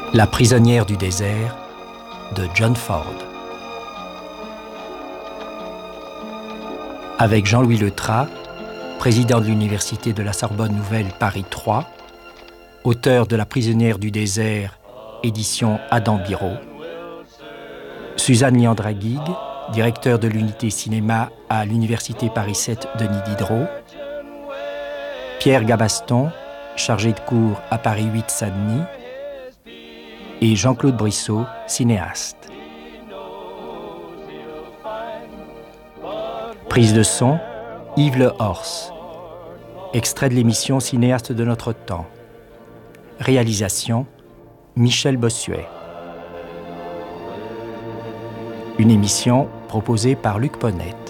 La prisonnière du désert de John Ford. Avec Jean-Louis Letras, président de l'Université de la Sorbonne Nouvelle Paris 3, auteur de La prisonnière du désert, édition Adam Biro, Suzanne Liandra-Guigues, directeur de l'unité cinéma à l'Université Paris 7 Denis Diderot, Pierre Gabaston, chargé de cours à Paris 8 Saint-Denis, et Jean-Claude Brissot, cinéaste. Prise de son, Yves Le Horst. Extrait de l'émission Cinéaste de notre temps. Réalisation, Michel Bossuet. Une émission proposée par Luc Ponette.